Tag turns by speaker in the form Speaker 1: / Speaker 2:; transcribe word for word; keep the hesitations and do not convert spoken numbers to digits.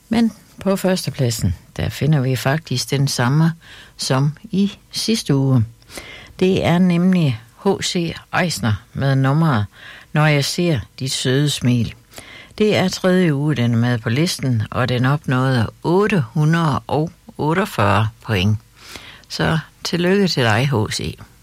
Speaker 1: Men på førstepladsen, der finder vi faktisk den samme som i sidste uge. Det er nemlig H C Eisner med nummeret Når jeg ser dit søde smil. Det er tredje uge, den er med på listen, og den opnåede otte hundrede otteogfyrre point. Så tillykke til dig, H C.